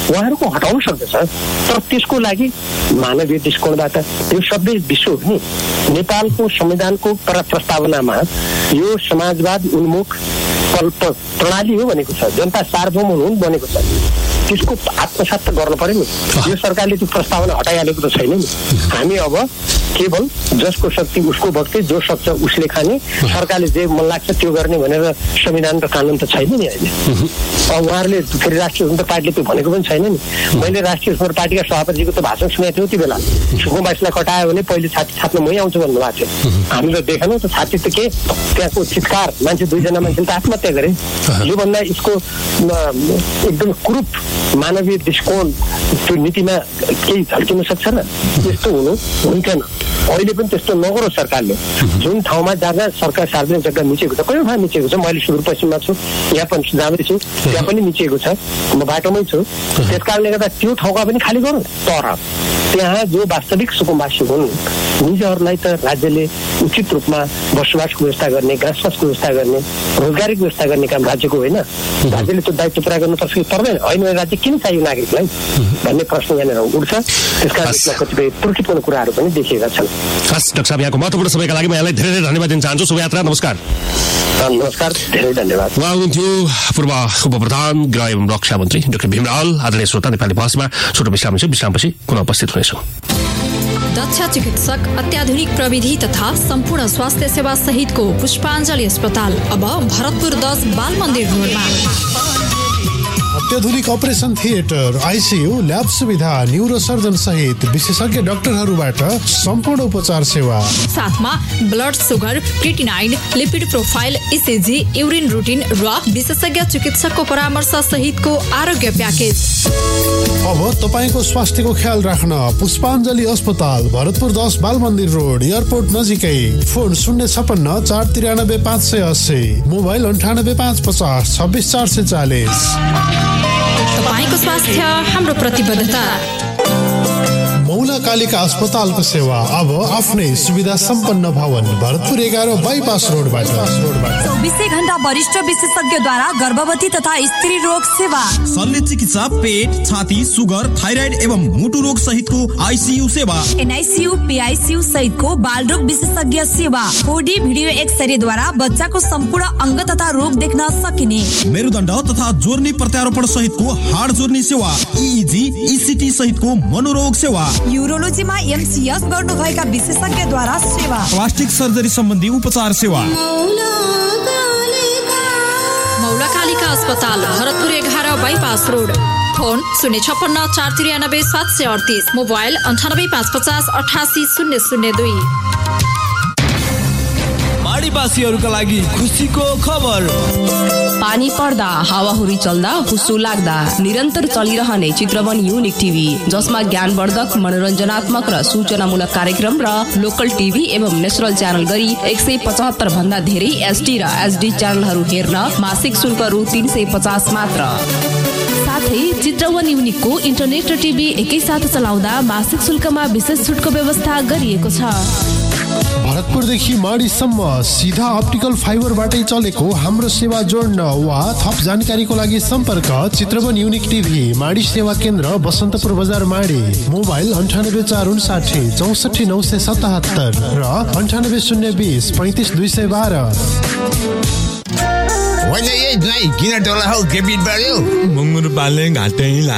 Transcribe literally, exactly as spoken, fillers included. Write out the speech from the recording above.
उहाँहरूको हटाउन सक्दछ। तर त्यसको लागि मानवीय दृष्टिकोणबाट यो सबै विश्व नि नेपालको संविधानको प्रस्तावनामा यो समाजवाद उन्मुख प्रणाली हो भनेको छ, जनता सार्वभौम हुनु बनेको छ। त्यसको आत्मसात गर्न पर्यो नि। यो सरकारले त्यो प्रस्तावना हटाइहालेको त छैन नि। हामी अब केवल जसको शक्ति उसको भक्ति, जो सक्छ उसले खाने, सरकारले जे मन लाग्छ त्यो गर्ने भनेर संविधान र कानुन त छैन नि अहिले। अब उहाँहरूले फेरि राष्ट्रिय स्वतन्त्र पार्टीले त्यो भनेको पनि छैन नि। मैले राष्ट्रिय स्वतन्त्र पार्टीका सभापतिको त भाषण सुनेको थियो त्यो बेला, सुकुम्बासीलाई कटायो भने पहिले छाती छाप्न मै आउँछु भन्नुभएको थियो। हामीले देखेनौँ त छाती त के त्यहाँको चित्कार, मान्छे दुईजना मान्छेले त आत्महत्या गरे। योभन्दा यसको एकदम कुरूप मानवीय दृष्टिकोण त्यो नीतिमा केही झल्किन सक्छ र? त्यस्तो हुनु हुन्थेन। अहिले पनि त्यस्तो नगरोस् सरकारले। जुन ठाउँमा जहाँ सरकार सार्वजनिक जग्गा मिचेको छ, कयौँ ठाउँ मिचेको छ, मैले सुदूरपश्चिममा छु, यहाँ पनि जाँदैछु, त्यहाँ पनि मिचेको छ, म बाटोमै छु। त्यस कारणले गर्दा त्यो ठाउँका पनि खाली गरौँ। तर त्यहाँ जो वास्तविक सुकुम्बासी हुन् निजहरूलाई त राज्यले उचित रूपमा बसोबासको व्यवस्था गर्ने, घाँसपासको व्यवस्था गर्ने, रोजगारीको व्यवस्था गर्ने काम राज्यको होइन। राज्यले त्यो दायित्व पुरा गर्नुपर्छ कि पर्दैन? होइन, राज्य किन चाहियो नागरिकलाई भन्ने प्रश्न यहाँनिर उठ्छ। त्यसका बिचमा कतिपय त्रुटिपूर्ण कुराहरू पनि देखिएका छन्। खास डाक्टर साहब, यहाँको महत्त्वपूर्ण समयका लागि म यहाँलाई धेरै धेरै धन्यवाद दिन चाहन्छु। शुभयात्रा, नमस्कार। नमस्कार, धेरै धन्यवाद। उहाँ हुनुहुन्थ्यो पूर्व उपप्रधान गृह एवं रक्षा मन्त्री डाक्टर भीमराल। आदरणीय श्रोता, नेपाली भाषामा छोटो विश्राम छ, विश्रामपछि पुनः उपस्थित हुनेछौँ। दक्ष चिकित्सक, अत्याधुनिक प्रविधि तथा सम्पूर्ण स्वास्थ्य सेवा सहितको पुष्पाञ्जली अस्पताल अब भरतपुर दस बाल मन्दिर रोडमा। अत्याधुनिक अपरेसन थिएटर, आइसियू, ल्याब सुविधा, न्यूरोसर्जन सहित विशेषज्ञ डाक्टरहरूबाट सम्पूर्ण उपचार सेवा, साथमा blood sugar, creatinine, lipid profile, ECG, urine routine र विशेषज्ञ चिकित्सकको परामर्श सहितको आरोग्य प्याकेज। अब तपाईको स्वास्थ्यको ख्याल राख्न पुष्पाञ्जली अस्पताल, भरतपुर दस बाल मन्दिर रोड, एयरपोर्ट नजिकै। फोन शून्य छपन्न चार तिरानब्बे पाँच सय अस्सी, मोबाइल अन्ठानब्बे पाँच पचास छब्बिस चार सय चालिस। तपाईको स्वास्थ्य हाम्रो प्रतिबद्धता। मौला कालिका अस्पतालको सेवा अब आफ्नै सुविधा सम्पन्न भवन, भरतपुर एघार बाइपास रोडबाट। चौबिसै घण्टा वरिष्ठ विशेषज्ञद्वारा गर्भवती तथा स्त्री रोग सेवा, शल्य चिकित्सा, पेट, छाती, सुगर, थाइराइड एवं मुटु रोग सहितको आइसियू सेवा, एनआइसियू, पीआइसियू सहितको बाल रोग विशेषज्ञ सेवा, फोरडी भिडियो एक्सरेद्वारा बच्चाको सम्पूर्ण अङ्ग तथा रोग देख्न सकिने, मेरुदण्ड तथा जोर्नी प्रत्यारोपण सहितको हाड जोर्नी सेवा, इइजी, इसिटी सहितको मनोरोग सेवा, युरोलोजीमा एमसीएस गर्नुभएका विशेषज्ञद्वारा सेवा, प्लास्टिक सर्जरी सम्बन्धी उपचार सेवा। मौला कालिका अस्पताल, भरतपुर एघार बाइपास रोड। फोन शून्य छप्पन्न चार तिरानब्बे सात सय अडतिस, मोबाइल अन्ठानब्बे पाँच पचास अठासी शून्य शून्य दुई। माडीवासीहरूका लागि खुसीको खबर। पानी पर्दा, हावाहुरी चल्दा, हुस्सो लाग्दा निरन्तर चलिरहने चित्रवन युनिक टिभी, जसमा ज्ञानवर्धक, मनोरञ्जनात्मक र सूचनामूलक कार्यक्रम र लोकल टिभी एवं नेसनल च्यानल गरी एक सय पचहत्तर भन्दा धेरै एसडी र एसडी च्यानलहरू हेर्न मासिक शुल्क रु तीन सय पचास मात्र। साथै चित्रवन युनिकको इन्टरनेट र टिभी एकैसाथ चलाउँदा मासिक शुल्कमा विशेष छुटको व्यवस्था गरिएको छ। भरतपुरदेखि माडीसम्म सिधा अप्टिकल फाइबरबाटै चलेको हाम्रो सेवा जोड्न वा थप जानकारीको लागि सम्पर्क चित्रवन युनिक टिभी, माडी सेवा केन्द्र, बसन्तपुर बजार, माडी। मोबाइल अन्ठानब्बे चार उन्साठी चौसठी नौ सय सतहत्तर र अन्ठानब्बे शून्य बिस पैँतिस दुई सय बाह्र। किन टोला हौ के बिट बढ्यो? मङ्गुर पाल्ने घाटै